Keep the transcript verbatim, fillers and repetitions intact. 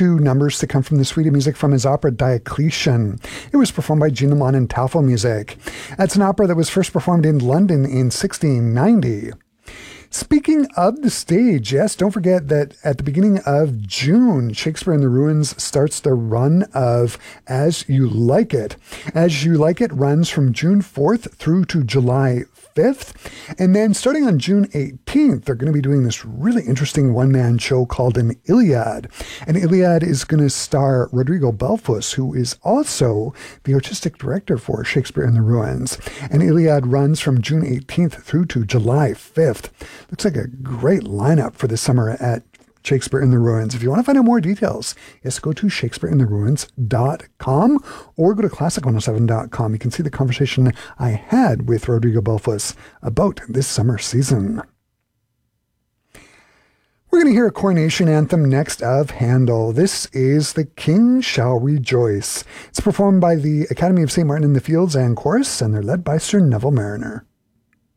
two numbers to come from the suite of music from his opera Diocletian. It was performed by Gienoman and Tafelmusik. That's an opera that was first performed in London in sixteen ninety. Speaking of the stage, yes, don't forget that at the beginning of June, Shakespeare in the Ruins starts the run of As You Like It. As You Like It runs from June fourth through to July fifth. And then starting on June eighteenth, they're going to be doing this really interesting one-man show called an Iliad. And Iliad is going to star Rodrigo Belfus, who is also the artistic director for Shakespeare in the Ruins. And Iliad runs from June eighteenth through to July fifth. Looks like a great lineup for the summer at Shakespeare in the Ruins. If you want to find out more details, yes, go to shakespeare in the ruins dot com or go to classic one oh seven dot com. You can see the conversation I had with Rodrigo Belfus about this summer season. We're going to hear a coronation anthem next of Handel. This is The King Shall Rejoice. It's performed by the Academy of Saint Martin in the Fields and Chorus, and they're led by Sir Neville Mariner.